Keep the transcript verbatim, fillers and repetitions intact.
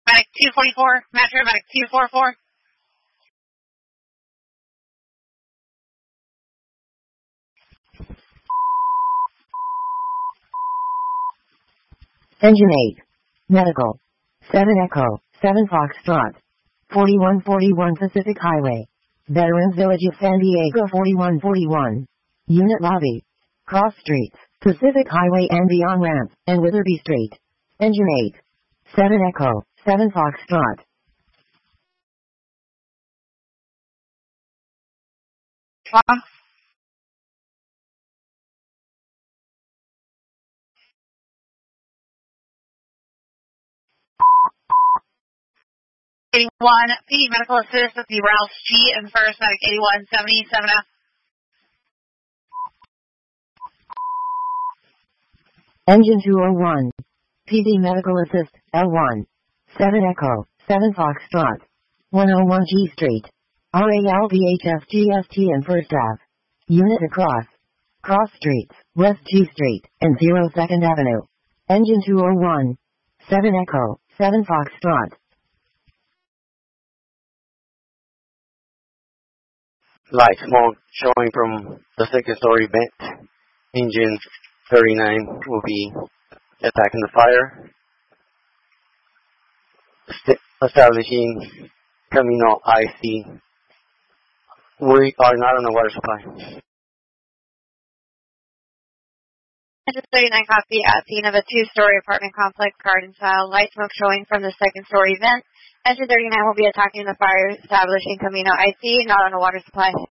Medic two forty-four, Metro Medic two forty-four. Engine eight. Medical. seven Echo, seven Foxtrot. forty-one forty-one Pacific Highway. Veterans Village of San Diego forty-one forty-one. Unit lobby. Cross streets, Pacific Highway and beyond ramp, and Witherby Street. Engine eight. seven Echo, seven Foxtrot. Tom. eighty-one, P D Medical Assist with the Ralph G and First Medic eighty-one seventy-seven F. Engine two oh one. P D Medical Assist, L one. seven Echo, seven Foxtrot. one oh one G Street. R A L V H S G S T and First Ave. Unit across. Cross streets, West G Street, and zero second Avenue. Engine two oh one. seven Echo, seven Foxtrot. Light smoke showing from the second story vent. Engine thirty-nine will be attacking the fire. St- establishing Camino I C. We are not on the water supply. Engine thirty-nine copy at scene of a two-story apartment complex, garden style. Light smoke showing from the second story vent. Engine thirty-nine will be attacking the fire, establishing Camino I C, not on a water supply.